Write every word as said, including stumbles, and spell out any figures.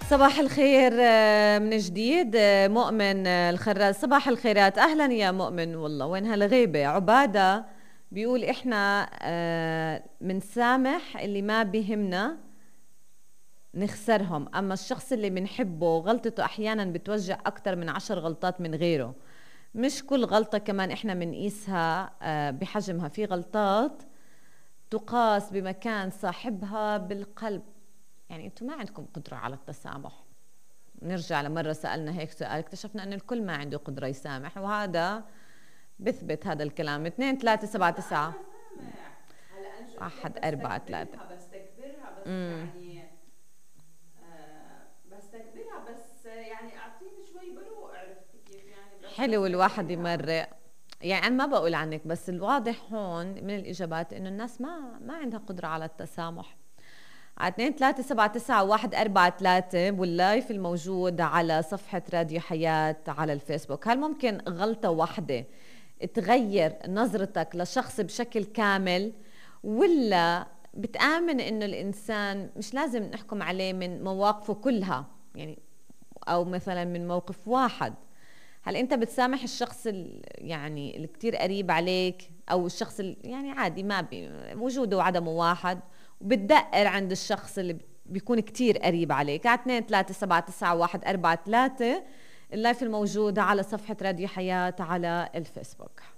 صباح الخير آه، من جديد. آه، مؤمن آه، الخراز، صباح الخيرات. أهلا يا مؤمن. والله وين هالغيبة؟ عبادة بيقول إحنا آه، منسامح اللي ما بيهمنا نخسرهم، أما الشخص اللي بنحبه غلطته أحيانا بتوجع أكتر من عشر غلطات من غيره. مش كل غلطة كمان إحنا منقيسها آه، بحجمها، في غلطات تقاس بمكان صاحبها بالقلب. يعني انتم ما عندكم قدرة على التسامح. نرجع لمرة سألنا هيك سؤال، اكتشفنا أن الكل ما عنده قدرة يسامح، وهذا بثبت هذا الكلام. اثنين ثلاثة سبعة تسعة هلا انا شو قلت لك؟ واحد أربعة ثلاثة. بستكبرها بستكبرها بس امم يعني آه بستكبرها بس يعني اعطيني شوي بروق، عرفتي كيف يعني؟ بس حلو الواحد بستكبرها. يمرق. يعني أنا ما بقول عنك، بس الواضح هون من الإجابات إنه الناس ما ما عندها قدرة على التسامح. على اثنين ثلاثة سبعة تسعة واحد أربعة ثلاثة واللايف الموجود على صفحة راديو حياة على الفيسبوك. هل ممكن غلطة واحدة تغير نظرتك لشخص بشكل كامل، ولا بتآمن إنه الإنسان مش لازم نحكم عليه من مواقفه كلها، يعني أو مثلا من موقف واحد؟ هل أنت بتسامح الشخص ال- يعني اللي كتير قريب عليك، أو الشخص اللي يعني عادي ما بي وجوده وعدمه واحد، وبتدقر عند الشخص اللي بيكون كتير قريب عليك؟ على اثنين ثلاثة سبعة تسعة واحد أربعة ثلاثة اللايف الموجود على صفحة راديو حياة على الفيسبوك.